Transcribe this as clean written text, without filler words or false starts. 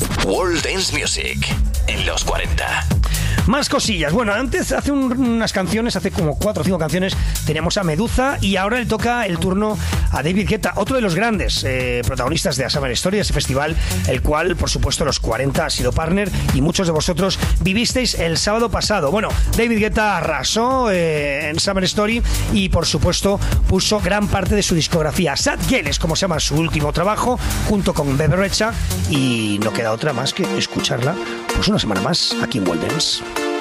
World Dance Music en los 40. Más cosillas. Bueno, antes, hace unas canciones, hace como 4 o 5 canciones, teníamos a Meduza y ahora le toca el turno a David Guetta, otro de los grandes protagonistas de A Summer Story, ese festival, el cual, por supuesto, los 40 ha sido partner y muchos de vosotros vivisteis el sábado pasado. Bueno, David Guetta arrasó en Summer Story y, por supuesto, puso gran parte de su discografía. Sad Girl es como se llama su último trabajo, junto con Bebe Rexha, y no queda otra más que escucharla pues una semana más aquí en World Dance.